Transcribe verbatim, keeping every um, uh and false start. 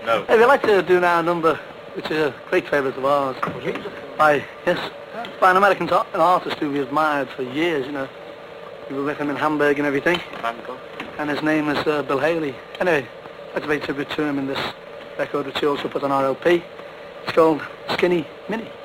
No. Hey, we'd like to do now a number which is a great favourite of ours. By, yes, by an American to- an artist who we admired for years, you know. We were with him in Hamburg and everything. Bangkok. And his name is uh, Bill Haley. Anyway, that's a very tribute to him in this record which he also put on R L P. It's called Skinny Minnie.